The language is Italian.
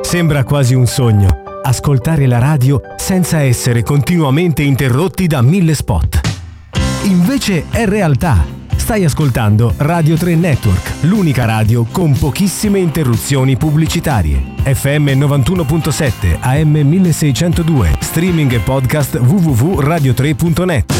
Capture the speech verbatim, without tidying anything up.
Sembra quasi un sogno, ascoltare la radio senza essere continuamente interrotti da mille spot. Invece è realtà. Stai ascoltando Radio tre Network, l'unica radio con pochissime interruzioni pubblicitarie. F M novantuno virgola sette, A M milleseicentodue, streaming e podcast w w w punto radio tre punto net.